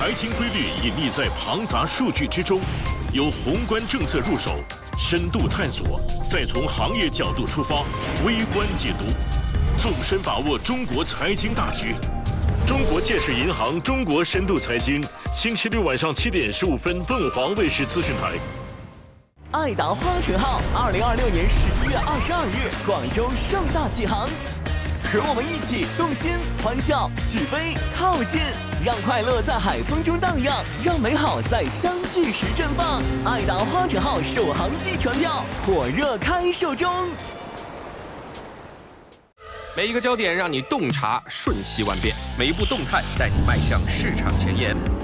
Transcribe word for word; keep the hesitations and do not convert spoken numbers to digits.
财经规律隐匿在庞杂数据之中，由宏观政策入手，深度探索，再从行业角度出发，微观解读，纵深把握中国财经大局。中国建设银行中国深度财经，星期六晚上七点十五分，凤凰卫视资讯台。 爱达花城号二零二六年十一月二十二日广州盛大启航，和我们一起动心、欢笑、起飞、靠近，让快乐在海风中荡漾，让美好在相聚时绽放。爱达花城号首航季船票火热开售中。 每一个焦点让你洞察瞬息万变，每一步动态带你迈向市场前沿。